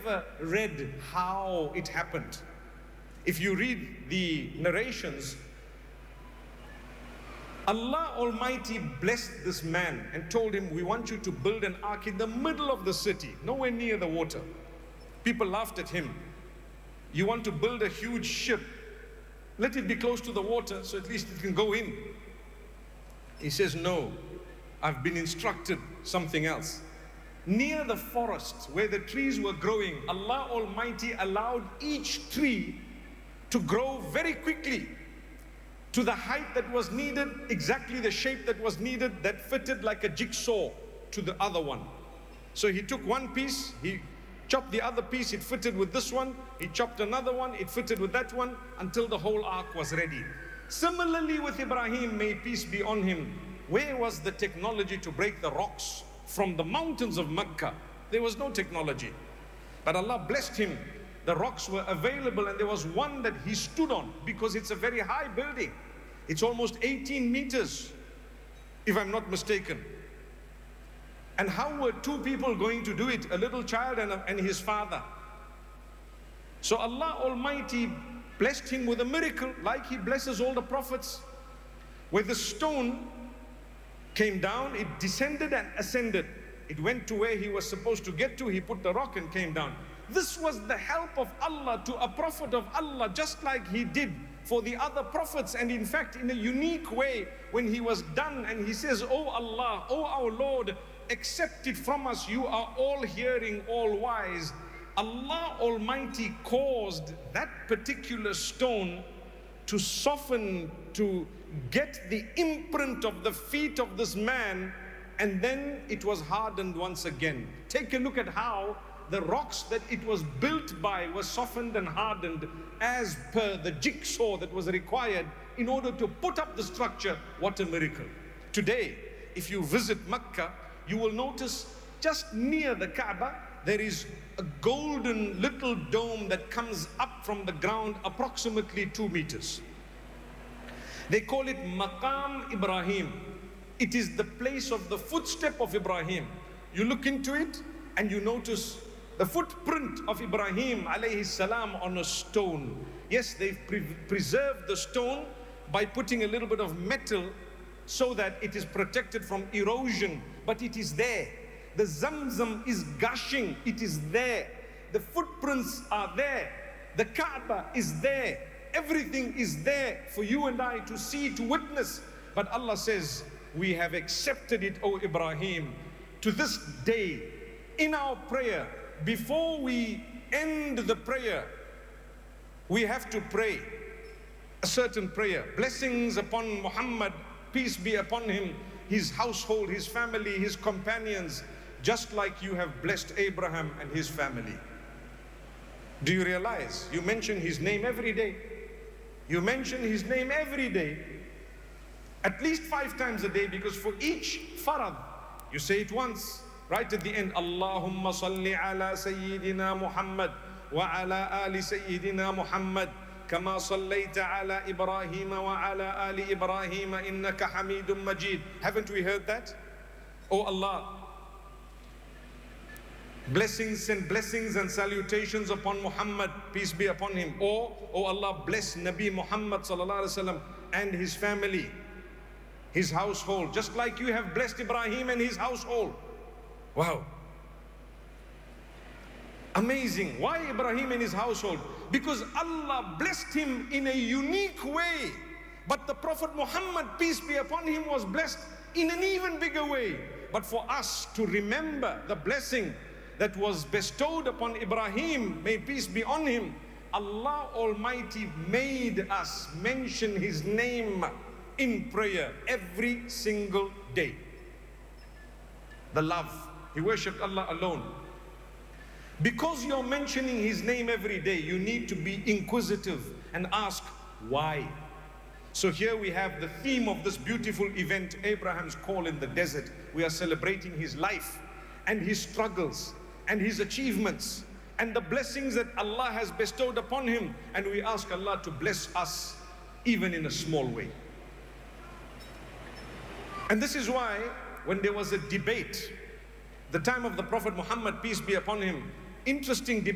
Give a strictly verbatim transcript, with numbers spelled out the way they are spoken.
ever read how it happened. If you read the narrations, Allah Almighty blessed this man and told him, we want you to build an ark in the middle of the city, nowhere near the water. People laughed at him. You want to build a huge ship, let it be close to the water so at least it can go in. He says, no, I've been instructed something else. Near the forest where the trees were growing, Allah Almighty allowed each tree to grow very quickly to the height that was needed, exactly the shape that was needed, that fitted like a jigsaw to the other one. So he took one piece, he chopped the other piece, it fitted with this one, he chopped another one, it fitted with that one, until the whole ark was ready. Similarly with Ibrahim, may peace be on him, where was the technology to break the rocks from the mountains of Mecca? There was no technology. But Allah blessed him. The rocks were available, and there was one that he stood on, because it's a very high building. It's almost eighteen meters, if I'm not mistaken. And how were two people going to do it? A little child and, a, and his father. So Allah Almighty blessed him with a miracle, like He blesses all the prophets, where the stone came down, it descended and ascended. It went to where he was supposed to get to. He put the rock and came down. This was the help of Allah to a prophet of Allah, just like He did for the other prophets. And in fact, in a unique way, when he was done and he says, oh Allah, oh our Lord, accept it from us, you are all hearing, all wise. Allah Almighty caused that particular stone to soften, to get the imprint of the feet of this man, and then it was hardened once again. Take a look at how the rocks that it was built by were softened and hardened as per the jigsaw that was required in order to put up the structure. What a miracle. Today, if you visit Mecca, you will notice just near the Kaaba, there is a golden little dome that comes up from the ground approximately two meters. They call it Maqam Ibrahim. It is the place of the footstep of Ibrahim. You look into it and you notice the footprint of Ibrahim alayhi salam on a stone. Yes, they've pre preserved the stone by putting a little bit of metal so that it is protected from erosion, but it is there. The Zamzam is gushing, it is there. The footprints are there. The Kaaba is there. Everything is there for you and I to see, to witness. But Allah says, we have accepted it, O Ibrahim. To this day, in our prayer, before we end the prayer, we have to pray a certain prayer. Blessings upon Muhammad, peace be upon him, his household, his family, his companions, just like you have blessed Abraham and his family. Do you realize? You mention his name every day. You mention his name every day, at least five times a day, because for each farad, you say it once, right at the end, Allahumma salli ala Sayyidina Muhammad wa ala ali Sayyidina Muhammad kama sallayta ala Ibrahim wa ala ali Ibrahim innaka Hamidun Majid. Haven't we heard that? Oh Allah, blessings and blessings and salutations upon Muhammad, peace be upon him. Or, oh Allah, bless Nabi Muhammad sallallahu alaihi wasallam and his family, his household, just like you have blessed Ibrahim and his household. Wow. Amazing. Why Ibrahim and his household? Because Allah blessed him in a unique way. But the Prophet Muhammad, peace be upon him, was blessed in an even bigger way. But for us to remember the blessing that was bestowed upon Ibrahim, may peace be on him, Allah Almighty made us mention his name in prayer every single day. The love. He worshipped Allah alone. Because you're mentioning his name every day, you need to be inquisitive and ask why. So here we have the theme of this beautiful event, Abraham's call in the desert. We are celebrating his life and his struggles and his achievements and the blessings that Allah has bestowed upon him. And we ask Allah to bless us even in a small way. And this is why when there was a debate, the time of the Prophet Muhammad, peace be upon him, interesting debate.